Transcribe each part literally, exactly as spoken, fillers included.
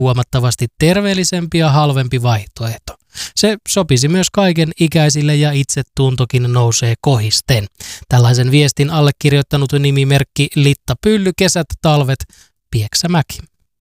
huomattavasti terveellisempi ja halvempi vaihtoehto. Se sopisi myös kaiken ikäisille ja itsetuntokin nousee kohisten. Tällaisen viestin allekirjoittanut nimimerkki Litta Pylly, kesät, talvet, Pieksämäki.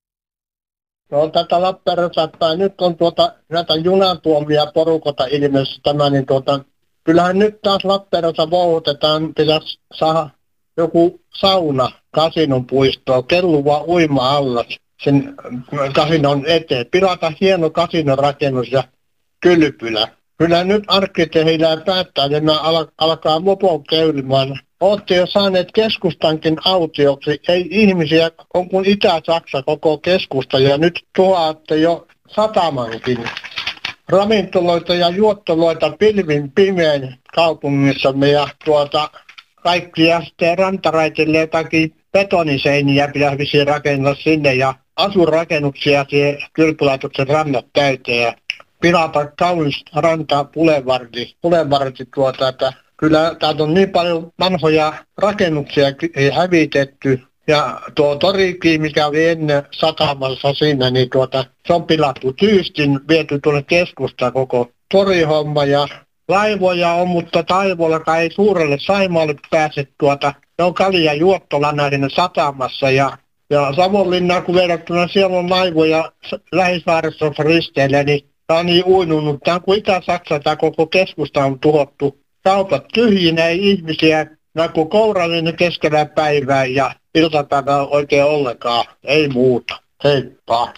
No tätä Lappeenrannasta, nyt on tuota näitä junantuomia porukota ilmeisesti tämä, niin tuota, kyllähän nyt taas Lappeenrannassa vouhotetaan, pitäisi saada joku sauna kasinon puistoon, kelluva uima-allas sen kasinon eteen. Pilata hieno kasinon rakennus ja kylpylä. Kyllä nyt arkkitehdillä päättää, että nämä al- alkaa mopon keulimaan. Olette jo saaneet keskustankin autioksi. Ei ihmisiä, on kuin Itä-Saksa koko keskusta ja nyt tuotte jo satamankin. Ravintoloita ja juottoloita pilvin pimeän kaupungissamme ja tuota kaikkia sitten rantaraitille jotakin betoniseiniä pitäisi rakennella sinne ja asurakennuksia siihen kylpylaitoksen rannat täyteen ja pilata kaunis ranta Pulevardi, Pulevardi tuota, että kyllä täältä on niin paljon vanhoja rakennuksia hävitetty ja tuo torikin, mikä oli ennen satamassa siinä, niin tuota, se on pilattu tyystin, viety tuonne keskustaan koko torihomma ja laivoja on, mutta Taivollakaan ei suurelle Saimaalle pääse tuota, ne on Kalja Juottolana siinä satamassa ja ja Savonlinnaan, kun verrattuna siellä on laivoja lähisaaressa risteillä, niin tämä on niin uinunut. Tämä on kuin Itä-Saksa, tämä koko keskusta on tuhottu. Kaupat tyhjinä, ei ihmisiä, näin kuin kourallinen keskellä päivää ja iltapäivää oikein ollenkaan. Ei muuta. Heippa.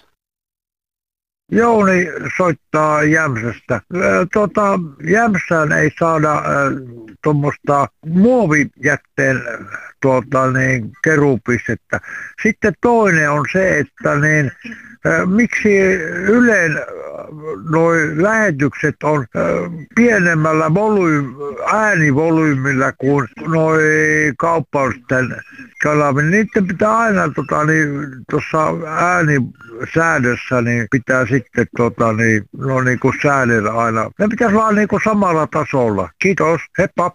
Jouni soittaa Jämsästä. Tota, Jämsään ei saada äh, tuommoista muovijätteen tuota, niin, keruupistettä. Sitten toinen on se, että niin, äh, miksi Ylen noi lähetykset on äh, pienemmällä voly- äänivolyymilla kuin noi kauppausten kanavilla. Niiden pitää aina tota, niin, tuossa äänisäädössä niin pitää sitten tota, niin, no, niin kuin säädellä aina. Ne pitäisi olla niin kuin samalla tasolla. Kiitos, heppa.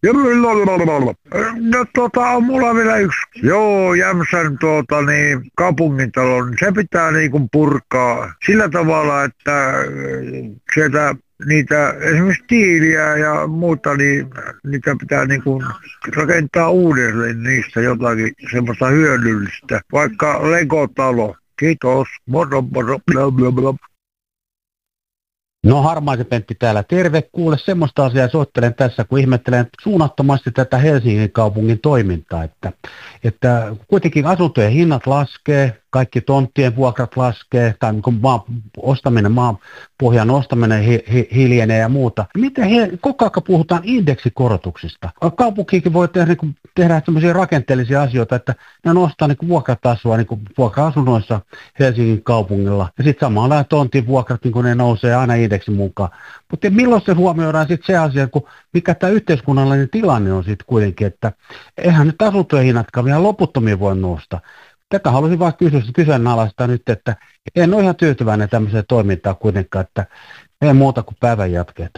No tota on mulla vielä yksi. Joo, Jämsän tuota, niin, kaupungintalon, se pitää niin kuin purkaa sillä tavalla, että sieltä niitä esimerkiksi tiiliä ja muuta, niin niitä pitää niin kuin rakentaa uudelleen niistä jotakin semmoista hyödyllistä, vaikka Lego-talo. Kiitos. Moro, moro. Blablabla. No Harmaisen Pentti täällä. Terve. Kuule, semmoista asiaa soittelen tässä, kun ihmettelen suunnattomasti tätä Helsingin kaupungin toimintaa, että, että kuitenkin asuntojen hinnat laskee, kaikki tonttien vuokrat laskee, tai niin maan ostaminen, maan pohjan ostaminen hi, hi, hiljenee ja muuta. Miten he, koko ajan puhutaan indeksikorotuksista? Kaupunkikin voi tehdä, niin kuin, tehdä sellaisia rakenteellisia asioita, että ne nostaa niin kuin vuokratasoa niin kuin vuokra-asunnoissa Helsingin kaupungilla. Ja sitten samalla tontin vuokrat niin kuin ne nousee aina indeksin mukaan. Mutta milloin se huomioidaan sitten se asia, kun mikä tämä yhteiskunnallinen tilanne on sitten kuitenkin, että eihän nyt asuntojen hinnatkaan vielä loputtomia voi nousta. Tätä haluaisin vaan kysyä kyseenalaista nyt, että en ole ihan tyytyväinen tämmöiseen toimintaan kuitenkaan, että ei muuta kuin päivän jatkeet.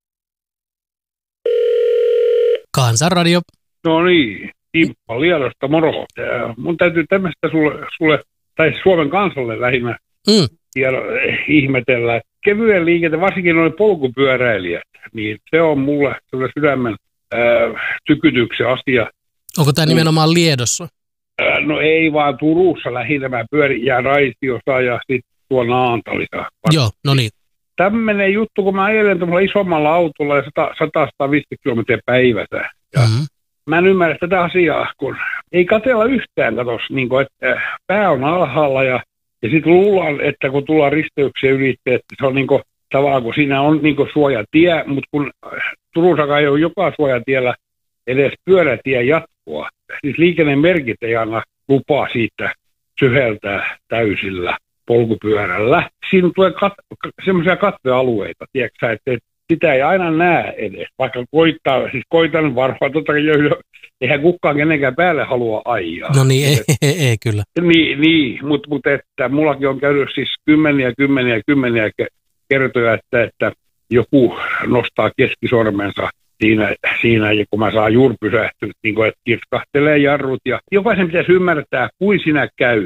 Kansanradio. No niin, Timppa Liedosta, moro. Mun täytyy tämmöistä sulle, sulle tai Suomen kansalle lähinnä mm. tiedä, ihmetellä. Kevyen liikenteen, varsinkin noin polkupyöräilijät, niin se on mulle sydämen ää, tykytyksen asia. Onko tämä nimenomaan Liedossa? No ei vaan Turussa lähinnä, mä pyörin ja Raitiossa ja sitten tuo Naantalissa. Joo, no niin. Tämmöinen juttu, kun mä ajelen tuolla isommalla autolla ja sata viisikymmentä kilometriä päivässä. Mm-hmm. Mä en ymmärrä tätä asiaa, kun ei katsella yhtään katos, niin kun, että pää on alhaalla ja, ja sitten luulen, että kun tullaan risteyksiä ylitte, että se on niin kuin, tavallaan, kun siinä on niin kuin suojatie, mutta kun Turussakaan ei ole joka suojatiellä edes pyörätie jatkoa. Siis liikennemerkit ei anna lupaa siitä syheltää täysillä polkupyörällä. Siinä tulee kat- semmoisia katvealueita, tiedätkö, että sitä ei aina näe edes, vaikka koittaa, siis koitan varmaan, totta kai eihän kukaan kenenkään päälle halua ajaa. No niin, ei, ei, ei kyllä. Niin, niin mutta mut, että mullakin on käynyt siis kymmeniä, kymmeniä, kymmeniä kertoja, että, että joku nostaa keskisormensa Siinä, siinä, kun mä saan juuri pysähtynyt, niin kuin, että kirskahtelee jarrut. Ja jokaisen pitäisi ymmärtää, kuin sinä käy.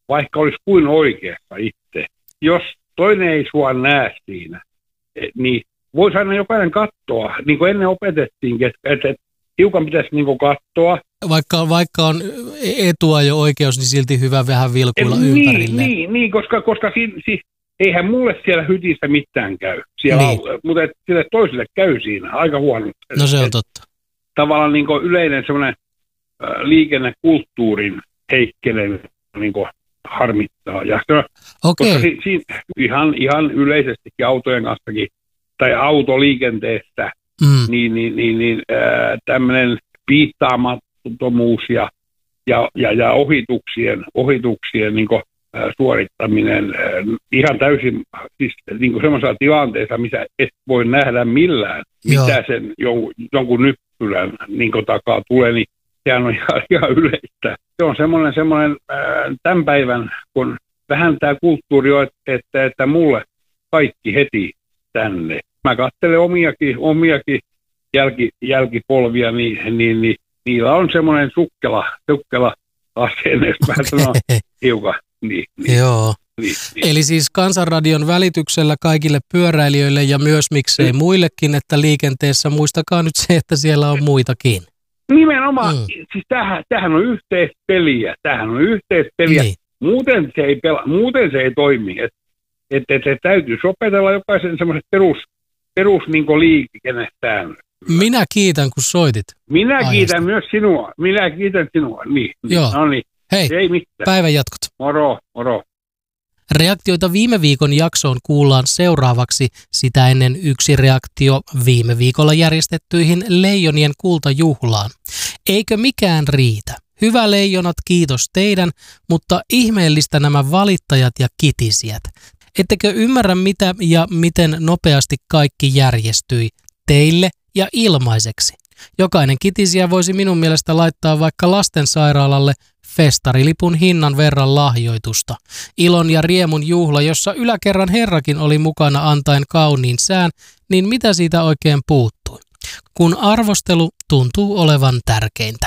vaikka olisi kuin oikeassa itse. Jos toinen ei sua näe siinä, niin voisi aina jokainen katsoa, niin kuin ennen opetettiinkin, että, että hiukan pitäisi niin kuin katsoa. Vaikka, vaikka on etua jo oikeus, niin silti hyvä vähän vilkuilla niin, ympärille. Niin, niin koska, koska si, si, eihän mulle siellä hytissä mitään käy. Siellä niin. on, mutta et, sille toiselle käy siinä aika huono. No se on totta. Tavallaan niin kuin yleinen semmoinen äh, liikennekulttuurin heikkeleminen niin kuin harmittaa. Ja se, okay. Koska si, si, ihan, ihan yleisestikin autojen kanssakin, tai autoliikenteestä, mm. niin, niin, niin, niin äh, tämmöinen piittaamattomuus ja, ja, ja, ja ohituksien, ohituksien niin kuin, äh, suorittaminen äh, ihan täysin siis, niin kuin semmoisessa tilanteessa, missä et voi nähdä millään, Joo. mitä sen jonkun, jonkun nyppylän niin kuin takaa tulee, niin sehän on ihan, ihan yleistä. Se on semmoinen, semmoinen äh, tämän päivän, kun vähän tämä kulttuuri on, että, että, että mulle kaikki heti tänne. Mä katselen omiakin, omiakin jälki, jälkipolvia, niin, niin, niin niillä on semmoinen sukkela, sukkela asenne, jos mä sanon hiukan. Niin, niin, Joo. Niin, niin. Eli siis Kansanradion välityksellä kaikille pyöräilijöille ja myös miksei mm. muillekin, että liikenteessä muistakaa nyt se, että siellä on muitakin. Nimenomaan, mm. siis tämähän, tämähän on yhteispeliä, tämähän on yhteispeliä. Niin. Muuten se ei, pela, muuten se ei toimi, että et, et, et täytyy opetella jokaisen semmoiset perus, perus niin kuin liikennetään. Minä kiitän, kun soitit. Minä aiheesta. Kiitän myös sinua, minä kiitän sinua, niin. Joo. No niin. Hei, ei mitään. Päivän jatkot. Moro, moro. Reaktioita viime viikon jaksoon kuullaan seuraavaksi, sitä ennen yksi reaktio viime viikolla järjestettyihin Leijonien kultajuhlaan. Eikö mikään riitä? Hyvä leijonat, kiitos teidän, mutta ihmeellistä nämä valittajat ja kitisijät. Ettekö ymmärrä mitä ja miten nopeasti kaikki järjestyi teille ja ilmaiseksi? Jokainen kitisijä voisi minun mielestä laittaa vaikka lastensairaalalle festarilipun hinnan verran lahjoitusta. Ilon ja riemun juhla, jossa yläkerran herrakin oli mukana antaen kauniin sään, niin mitä siitä oikein puuttui? Kun arvostelu tuntuu olevan tärkeintä.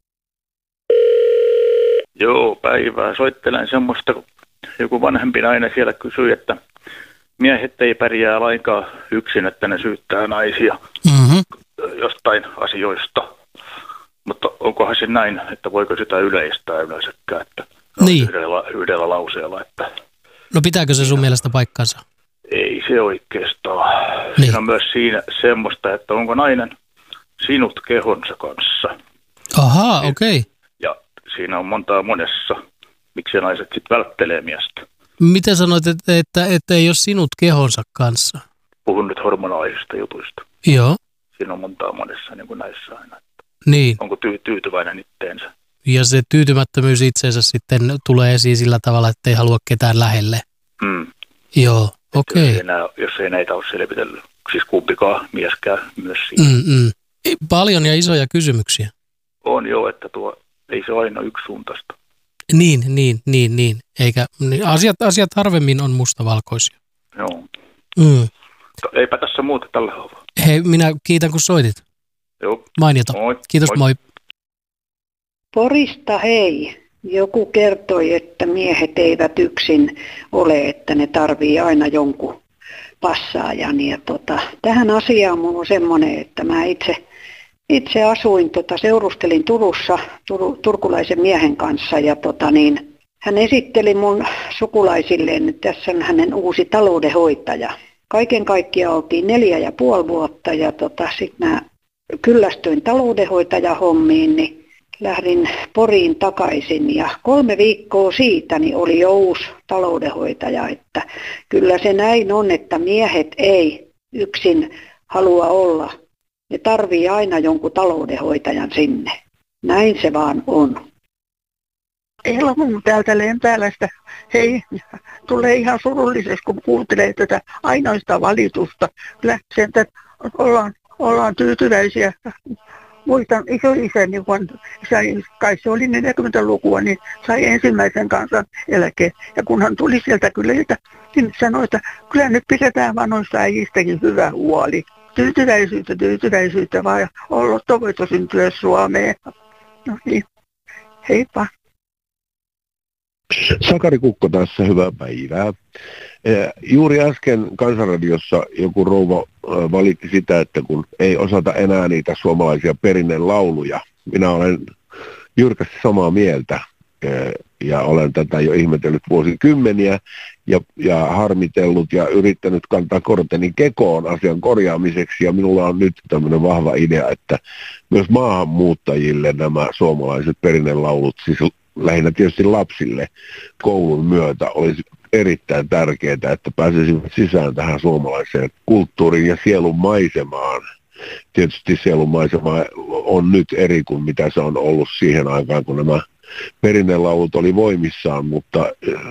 Joo, päivää. Soittelen semmoista, kun joku vanhempi nainen siellä kysyi, että miehet ei pärjää lainkaan yksin, että ne syyttää naisia mm-hmm. jostain asioista. Mutta onkohan se näin, että voiko sitä yleistää yleensäkään, että niin. yhdellä, yhdellä lauseella, että... No pitääkö se sun mielestä paikkansa? Ei se oikeastaan. Niin. Siinä on myös siinä semmoista, että onko nainen sinut kehonsa kanssa. Ahaa, okei. Okay. Ja siinä on montaa monessa, miksi naiset sitten välttelee miestä. Mitä sanoit, että, että, että ei ole sinut kehonsa kanssa? Puhun nyt hormonaalisista jutuista. Joo. Siinä on montaa monessa, niin kuin näissä aina. Niin. Onko tyy- tyytyväinen itteensä? Ja se tyytymättömyys itseensä sitten tulee esiin sillä tavalla, että ei halua ketään lähelle. Mm. Joo, okei. Okay. Jos, jos ei näitä ole selvitellyt, siis kumpikaan mieskään myös siinä. Mm-mm. Paljon ja isoja kysymyksiä. On jo, että tuo ei se aina yksisuuntaista. Niin, niin, niin, niin. Eikä, niin asiat, asiat harvemmin on mustavalkoisia. Joo. Mm. Eipä tässä muuta tällä haavaa. Hei, minä kiitän kun soitit. Joo. Mainiota. Moi. Kiitos, moi. moi. Porista hei. Joku kertoi, että miehet eivät yksin ole, että ne tarvii aina jonkun passaajan. Ja tota, tähän asiaan mulla on semmoinen, että mä itse, itse asuin, tota, seurustelin Turussa tur, turkulaisen miehen kanssa ja tota, niin, hän esitteli mun sukulaisilleen, että tässä on hänen uusi taloudenhoitaja. Kaiken kaikkiaan oltiin neljä ja puoli vuotta ja tota, sitten mä kyllästyin taloudenhoitajahommiin, niin lähdin Poriin takaisin ja kolme viikkoa siitä niin oli jo uusi taloudenhoitaja, että kyllä se näin on, että miehet ei yksin halua olla. Ne tarvii aina jonkun taloudenhoitajan sinne. Näin se vaan on. Elomuun täältä Lempäälästä. Hei, tulee ihan surulliseksi, kun kuuntelee tätä ainoista valitusta. Kyllä sen, ollaan, ollaan tyytyväisiä. Muistan isoisäni, kun sai, kai se oli neljäkymmentälukua, niin sai ensimmäisen kansan eläkeen. Ja kun hän tuli sieltä kyliltä, niin sanoi, että kyllä nyt pidetään vanhoista äijistäkin hyvä huoli. Tyytyväisyyttä, tyytyväisyyttä vaan ja ollut toivoito syntyä Suomeen. No niin, heippa. Sakari Kukko tässä, hyvää päivää. Juuri äsken Kansanradiossa joku rouva valitti sitä, että kun ei osata enää niitä suomalaisia perinnelauluja. Minä olen jyrkästi samaa mieltä ja olen tätä jo ihmetellyt vuosikymmeniä ja, ja harmitellut ja yrittänyt kantaa korteni kekoon asian korjaamiseksi. Ja minulla on nyt tämmöinen vahva idea, että myös maahanmuuttajille nämä suomalaiset perinnelaulut, siis lähinnä tietysti lapsille koulun myötä, olisi erittäin tärkeää, että pääsisivät sisään tähän suomalaiseen kulttuuriin ja sielun maisemaan. Tietysti sielun maisema on nyt eri kuin mitä se on ollut siihen aikaan, kun nämä perinnelaulut oli voimissaan, mutta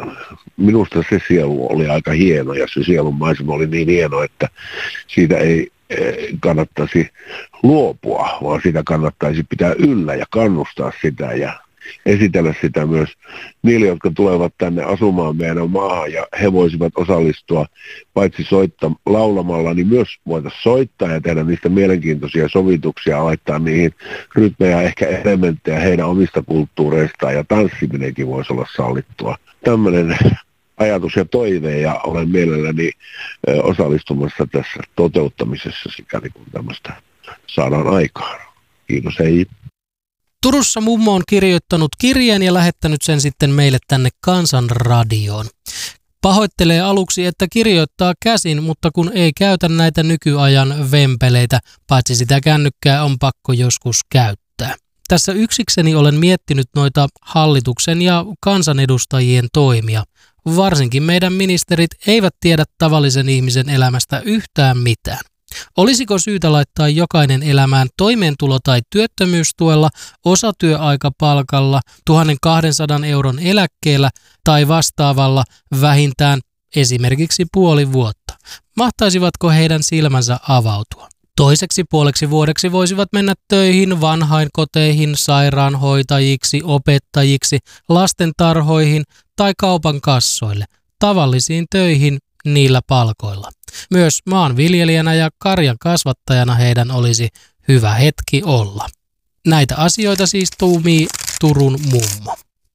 minusta se sielu oli aika hieno ja se sielun maisema oli niin hieno, että siitä ei kannattaisi luopua, vaan sitä kannattaisi pitää yllä ja kannustaa sitä ja esitellä sitä myös niille, jotka tulevat tänne asumaan meidän maahan ja he voisivat osallistua paitsi soittaa laulamalla, niin myös voitaisiin soittaa ja tehdä niistä mielenkiintoisia sovituksia, laittaa niihin rytmejä, ehkä elementtejä heidän omista kulttuureistaan ja tanssiminenkin voisi olla sallittua. Tämmöinen ajatus ja toive ja olen mielelläni osallistumassa tässä toteuttamisessa sikäli kun tämmöistä saadaan aikaan. Kiitos, hei. Turussa mummo on kirjoittanut kirjeen ja lähettänyt sen sitten meille tänne Kansanradioon. Pahoittelee aluksi, että kirjoittaa käsin, mutta kun ei käytä näitä nykyajan vempeleitä, paitsi sitä kännykkää on pakko joskus käyttää. Tässä yksikseni olen miettinyt noita hallituksen ja kansanedustajien toimia. Varsinkin meidän ministerit eivät tiedä tavallisen ihmisen elämästä yhtään mitään. Olisiko syytä laittaa jokainen elämään toimeentulo- tai työttömyystuella, osatyöaikapalkalla, tuhatkaksisataa euron eläkkeellä tai vastaavalla vähintään esimerkiksi puoli vuotta? Mahtaisivatko heidän silmänsä avautua? Toiseksi puoleksi vuodeksi voisivat mennä töihin vanhainkoteihin, sairaanhoitajiksi, opettajiksi, lastentarhoihin tai kaupan kassoille, tavallisiin töihin niillä palkoilla. Myös maanviljelijänä ja karjan kasvattajana heidän olisi hyvä hetki olla. Näitä asioita siis tuumii Turun mummo.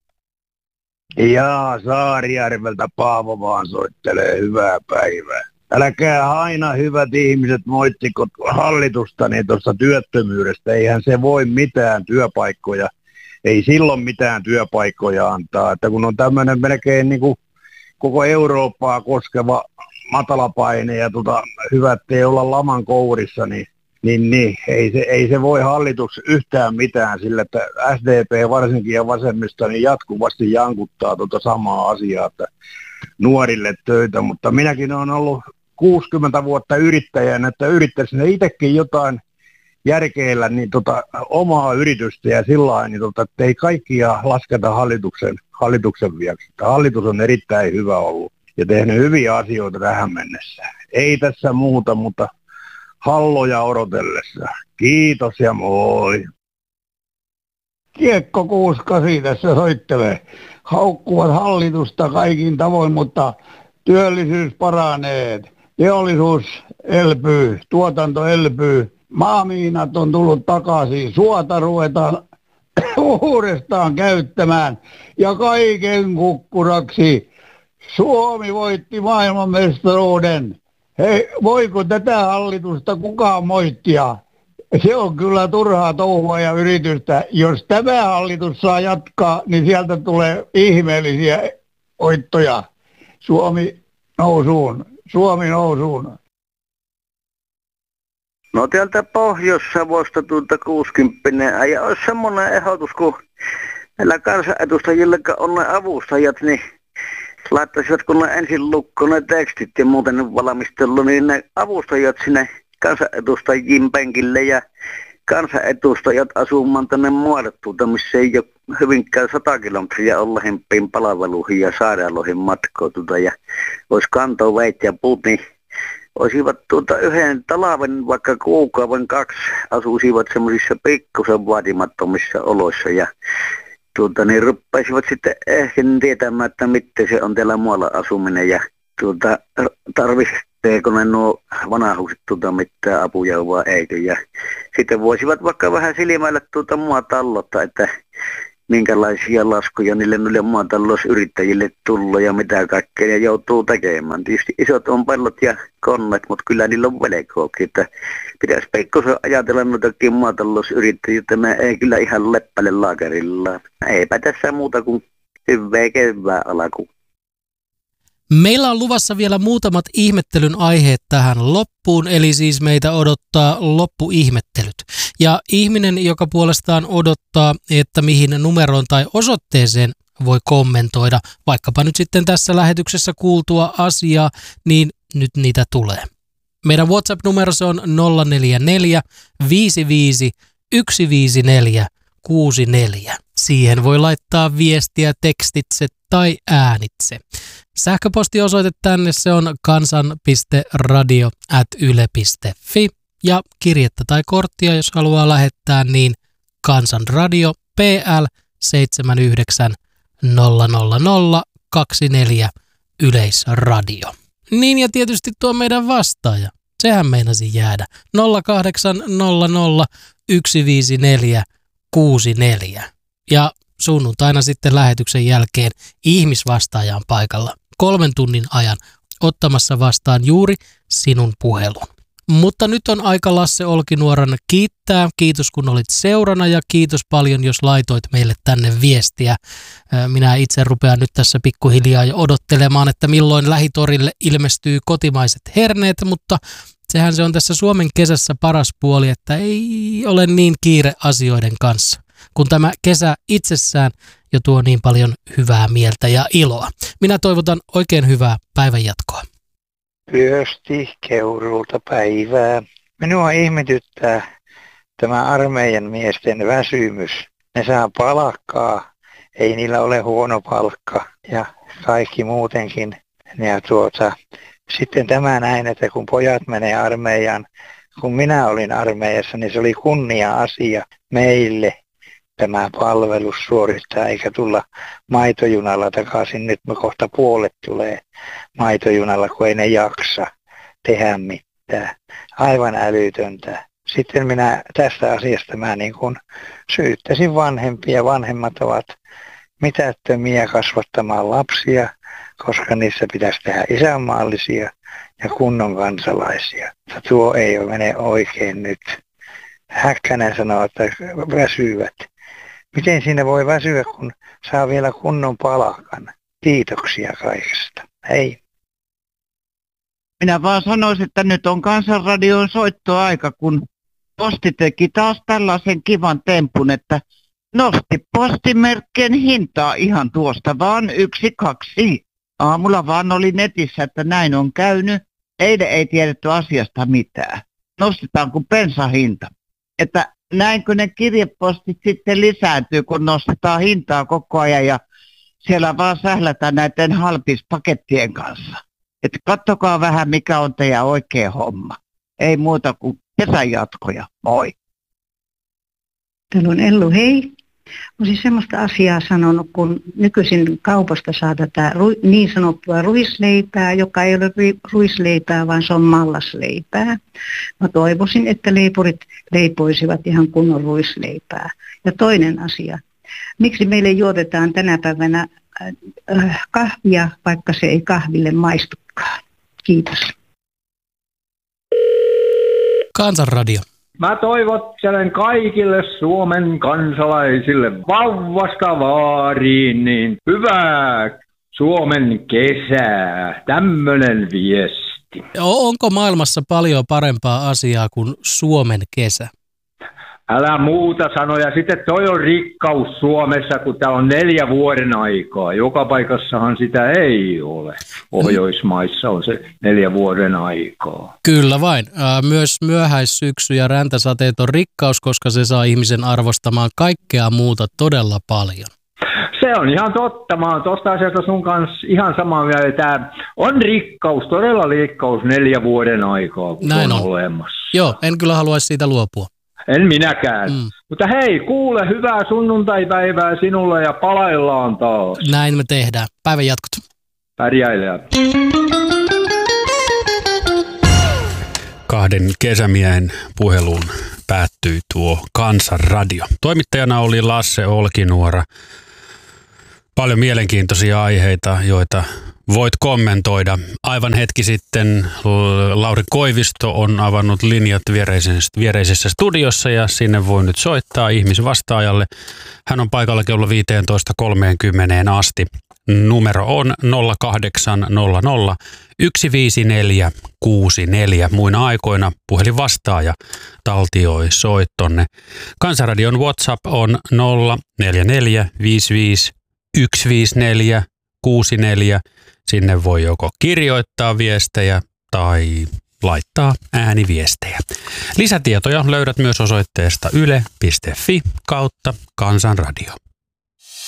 Jaa, Saarijärveltä Paavo vaan soittelee, hyvää päivää. Älkää aina hyvät ihmiset moittiko hallitusta niin tuosta työttömyydestä. Eihän se voi mitään työpaikkoja, ei silloin mitään työpaikkoja antaa. Että kun on tämmöinen melkein niin kuin koko Eurooppaa koskeva matalapaine ja tota, hyvä, ettei olla laman kourissa, niin, niin, niin ei, se, ei se voi hallitus yhtään mitään sillä, että S D P varsinkin ja vasemmista niin jatkuvasti jankuttaa tota samaa asiaa, että nuorille töitä, mutta minäkin olen ollut kuusikymmentä vuotta yrittäjänä, että yrittäisin itsekin jotain järkeillä niin tota, omaa yritystä ja sillä lailla, niin tota, että ei kaikkia lasketa hallituksen, hallituksen viaksi. Hallitus on erittäin hyvä ollut ja tehnyt hyviä asioita tähän mennessä. Ei tässä muuta, mutta halloja odotellessa. Kiitos ja moi. Kiekko kuusikasi tässä soittelee. Haukkuvat hallitusta kaikin tavoin, mutta työllisyys paranee. Teollisuus elpyy, tuotanto elpyy. Maamiinat on tullut takaisin. Suota ruvetaan uudestaan käyttämään. Ja kaiken kukkuraksi Suomi voitti maailmanmestaruuden. Hei, voiko tätä hallitusta kukaan moittia? Se on kyllä turhaa touhua ja yritystä. Jos tämä hallitus saa jatkaa, niin sieltä tulee ihmeellisiä voittoja. Suomi nousuun. Suomi nousuun. No täältä Pohjois-Savosta tuolta kuusikymppinen. Ja olisi semmoinen ehdotus, kun näillä kansanedustajilla on ne avustajat, niin laittaisivat kun ne ensin lukkoon ne tekstit ja muuten valmistelu, niin ne avustajat sinne kansanedustajien penkille ja kansanedustajat asumaan tänne muodottuuta, missä ei ole hyvinkään sata kilometriä ole lähempiin palveluihin ja sairaaloihin matkoituta ja olisi kantoa veit ja puut, niin olisivat tuota yhden talven vaikka kuukauden kaksi asuisivat semmoisissa pikkusen vaatimattomissa oloissa ja tuota, niin ruppaisivat sitten ehkä tietämään, että miten se on täällä muualla asuminen ja tuota, tarvitseeko ne nuo vanhukset tuota mitään apuja vai eikö. Ja sitten voisivat vaikka vähän silmäillä tuota mua tallota, että minkälaisia laskuja niille noille maatalousyrittäjille tullut ja mitä kaikkea ja joutuu tekemään. Tietysti isot on pellot ja konnet, mutta kyllä niillä on velkoakin, että pitäisi pikkusen ajatella noitakin maatalousyrittäjiä, että me ei kyllä ihan leppäle laakerillaan. Eipä tässä muuta kuin hyvää kevää alkuun. Meillä on luvassa vielä muutamat ihmettelyn aiheet tähän loppuun, eli siis meitä odottaa loppuihmettelyt. Ja ihminen, joka puolestaan odottaa, että mihin numeroon tai osoitteeseen voi kommentoida, vaikkapa nyt sitten tässä lähetyksessä kuultua asiaa, niin nyt niitä tulee. Meidän WhatsApp-numero se on nolla neljä neljä viisi viisi yksi viisi neljä kuusi neljä. Siihen voi laittaa viestiä tekstitse tai äänitse. Sähköpostiosoite tänne se on kansan piste radio ät yle piste fi ja kirjettä tai korttia, jos haluaa lähettää, niin Kansanradio P L seitsemän yhdeksän nolla nolla nolla kaksikymmentäneljä Yleisradio. Niin ja tietysti tuo meidän vastaaja. Sehän meinasi jäädä. nolla kahdeksan nolla nolla yksi viisi neljä kuusi neljä. Ja sunnuntaina sitten lähetyksen jälkeen ihmisvastaaja on paikalla kolmen tunnin ajan ottamassa vastaan juuri sinun puhelun. Mutta nyt on aika Lasse Olkinuoran kiittää. Kiitos kun olit seurana ja kiitos paljon, jos laitoit meille tänne viestiä. Minä itse rupean nyt tässä pikkuhiljaa jo odottelemaan, että milloin lähitorille ilmestyy kotimaiset herneet, mutta sehän se on tässä Suomen kesässä paras puoli, että ei ole niin kiire asioiden kanssa, kun tämä kesä itsessään jo tuo niin paljon hyvää mieltä ja iloa. Minä toivotan oikein hyvää päivänjatkoa. Pyösti Keurulta päivää. Minua ihmetyttää tämä armeijan miesten väsymys. Ne saa palkkaa, ei niillä ole huono palkka ja kaikki muutenkin. Ja tuota, sitten tämä näin, että kun pojat menee armeijaan, kun minä olin armeijassa, niin se oli kunnia-asia meille tämä palvelus suorittaa, eikä tulla maitojunalla takaisin. Nyt me kohta puolet tulee maitojunalla, kun ei ne jaksa tehdä mitään. Aivan älytöntä. Sitten minä tästä asiasta mä niin kuin syyttäisin vanhempia. Vanhemmat ovat mitättömiä kasvattamaan lapsia, koska niissä pitäisi tehdä isänmaallisia ja kunnon kansalaisia. Tuo ei mene oikein nyt. Häkkänen sanoo, että väsyvät. Miten siinä voi väsyä, kun saa vielä kunnon palkan? Kiitoksia kaikesta. Hei. Minä vaan sanoisin, että nyt on Kansanradion soittoaika, kun Posti teki taas tällaisen kivan tempun, että nosti postimerkkien hintaa ihan tuosta vaan yksi, kaksi. Aamulla vaan oli netissä, että näin on käynyt. Eilen ei tiedetty asiasta mitään. Nostetaan kuin bensahinta. Että näinkö ne kirjepostit sitten lisääntyy, kun nostetaan hintaa koko ajan ja siellä vaan sählätään näiden halpispakettien kanssa. Että katsokaa vähän, mikä on teidän oikea homma. Ei muuta kuin kesän jatkoja. Moi. Täällä on Ellu, hei. Olisin semmoista asiaa sanonut, kun nykyisin kaupasta saa tätä niin sanottua ruisleipää, joka ei ole ruisleipää, vaan se on mallasleipää. Mä toivoisin, että leipurit leipoisivat ihan kunnon ruisleipää. Ja toinen asia, miksi meille juotetaan tänä päivänä kahvia, vaikka se ei kahville maistukaan? Kiitos. Kansanradio. Mä toivottelen kaikille Suomen kansalaisille vauvasta vaariin niin hyvää Suomen kesää. Tämmönen viesti. Onko maailmassa paljon parempaa asiaa kuin Suomen kesä? Älä muuta sanoja. Sitten toi on rikkaus Suomessa, kun tää on neljä vuoden aikaa. Joka paikassahan sitä ei ole. Pohjoismaissa on se neljä vuoden aikaa. Kyllä vain. Myös myöhäissyksy ja räntäsateet on rikkaus, koska se saa ihmisen arvostamaan kaikkea muuta todella paljon. Se on ihan totta. Mä oon tosta asiasta sun kanssa ihan samaa mieltä. Tää on rikkaus, todella rikkaus neljä vuoden aikaa, kun näin on, on olemassa. Joo, en kyllä haluaisi siitä luopua. En minäkään. Mm. Mutta hei, kuule, hyvää sunnuntaipäivää sinulle ja palaillaan taas. Näin me tehdään. Päivän jatkot. Pärjäilijät. Kahden kesämiehen puheluun päättyi tuo Kansanradio. Toimittajana oli Lasse Olkinuora. Paljon mielenkiintoisia aiheita, joita voit kommentoida. Aivan hetki sitten Lauri Koivisto on avannut linjat viereisessä studiossa ja sinne voi nyt soittaa ihmisvastaajalle. Hän on paikalla kello viisitoista kolmekymmentä asti. Numero on nolla kahdeksan nolla nolla yksi viisi neljä kuusi neljä. Muina aikoina puhelinvastaaja taltioi soittonne. Kansanradion WhatsApp on nolla neljä neljä viisi viisi yksi viisi neljä kuusi neljä. Sinne voi joko kirjoittaa viestejä tai laittaa ääniviestejä. Lisätietoja löydät myös osoitteesta yle piste fi kautta Kansanradio.